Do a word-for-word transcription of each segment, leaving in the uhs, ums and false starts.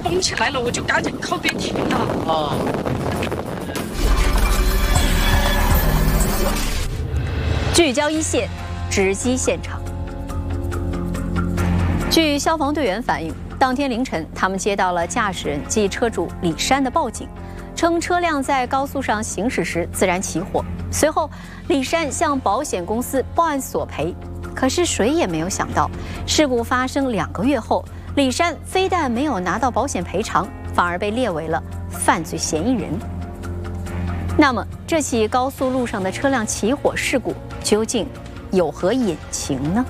蹦起来了，我就赶紧靠边停了。啊。 聚焦一线，直击现场。据消防队员反映，当天凌晨，他们接到了驾驶人即车主李山的报警，称车辆在高速上行驶时自燃起火。随后，李山向保险公司报案索赔。可是谁也没有想到，事故发生两个月后，李山非但没有拿到保险赔偿，反而被列为了犯罪嫌疑人。那么，这起高速路上的车辆起火事故究竟有何隐情呢？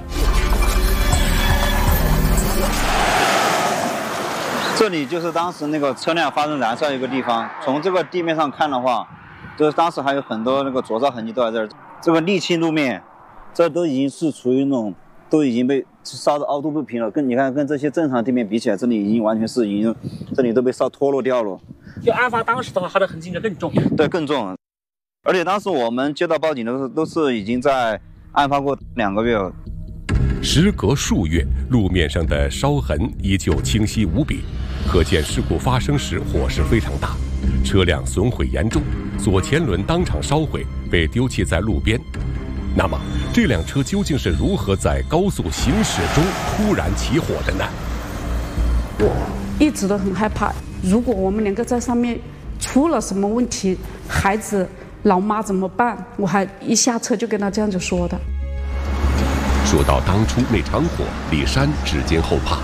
这里就是当时那个车辆发生燃烧一个地方。从这个地面上看的话，就是当时还有很多那个灼烧痕迹都在这儿。这个沥青路面，这都已经是处于那种都已经被烧得凹凸不平了。跟你看，跟这些正常地面比起来，这里已经完全是已经，这里都被烧脱落掉了。 就案发当时的话，它的痕迹应该更重。 对，更重。而且当时我们接到报警的时候，都是已经在案发过两个月了。 时隔数月，路面上的烧痕依旧清晰无比，可见事故发生时火势非常大，车辆损毁严重，左前轮当场烧毁，被丢弃在路边。那么，这辆车究竟是如何在高速行驶中突然起火的呢？ 我一直都很害怕，如果我们两个在上面出了什么问题，孩子、老妈怎么办？我还一下车就跟他这样子说的。 说到当初那场火，李山至今后怕。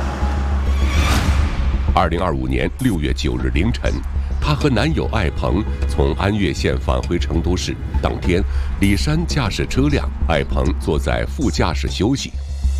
二零二五年六月九日凌晨，她和男友艾鹏从安岳县返回成都市。当天，李山驾驶车辆，艾鹏坐在副驾驶休息。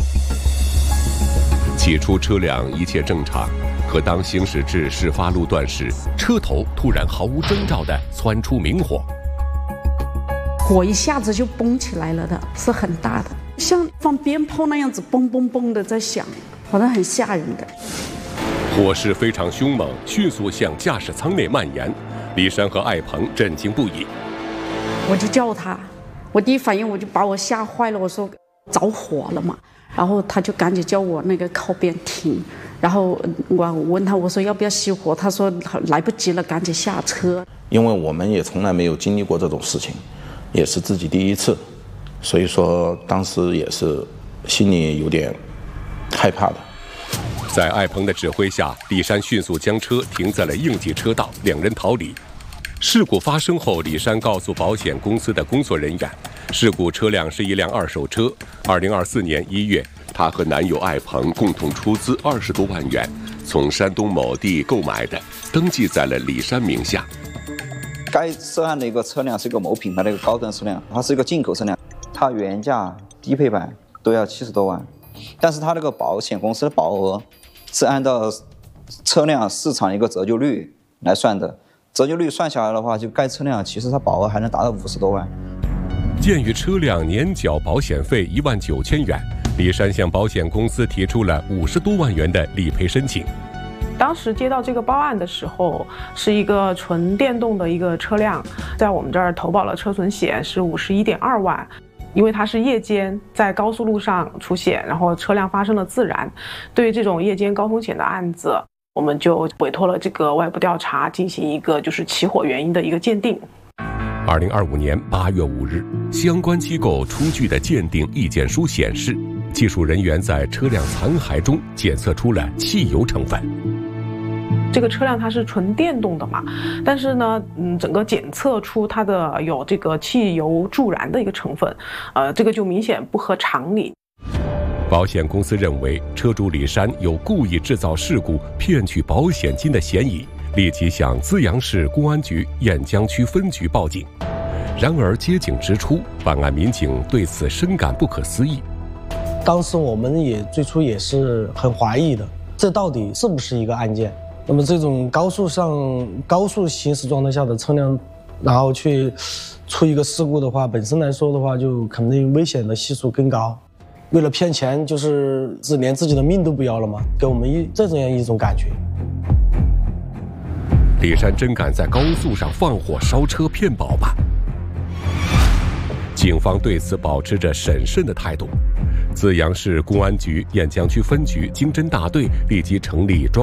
起初车辆一切正常，可当行驶至事发路段时，车头突然毫无征兆地窜出明火， 火一下子就蹦起来了的，是很大的，像放鞭炮那样子嘣嘣嘣的在响，好像很吓人的。 火势非常凶猛，迅速向驾驶舱内蔓延。李山和艾鹏震惊不已。 我就叫他，我第一反应我就把我吓坏了，我说着火了嘛，然后他就赶紧叫我那个靠边停，然后我问他，我说要不要熄火，他说来不及了，赶紧下车。 因为我们也从来没有经历过这种事情，也是自己第一次，所以说当时也是心里有点害怕的。 在艾鹏的指挥下，李山迅速将车停在了应急车道，两人逃离。事故发生后，李山告诉保险公司的工作人员，事故车辆是一辆二手车。二零二四年一月，她和男友艾鹏共同出资二十多万元，从山东某地购买的，登记在了李山名下。 该涉案的一个车辆是一个某品牌的一个高端车辆，它是一个进口车辆，它原价低配版都要七十多万，但是它那个保险公司的保额是按照车辆市场一个折旧率来算的，折旧率算下来的话，就该车辆其实它保额还能达到五十多万。 鉴于车辆年缴保险费一万九千元，李山向保险公司提出了五十多万元的理赔申请。 当时接到这个报案的时候，是一个纯电动的一个车辆，在我们这儿投保了车损险是五十一点二万。因为它是夜间在高速路上出险，然后车辆发生了自燃，对于这种夜间高风险的案子，我们就委托了这个外部调查进行一个就是起火原因的一个鉴定。 二零二五年八月五日，相关机构出具的鉴定意见书显示，技术人员在车辆残骸中检测出了汽油成分。 这个车辆它是纯电动的嘛，但是呢，嗯，整个检测出它的有这个汽油助燃的一个成分，呃，这个就明显不合常理。 保险公司认为车主李山有故意制造事故、骗取保险金的嫌疑，立即向资阳市公安局雁江区分局报警。然而接警之初，办案民警对此深感不可思议。 当时我们也最初也是很怀疑的，这到底是不是一个案件？那么这种高速上高速行驶状态下的车辆，然后去出一个事故的话，本身来说的话，就肯定危险的系数更高。为了骗钱，就是是连自己的命都不要了吗？给我们一这样一种感觉。 李山真敢在高速上放火烧车骗保吗？警方对此保持着审慎的态度。资阳市公安局雁江区分局经侦大队立即成立专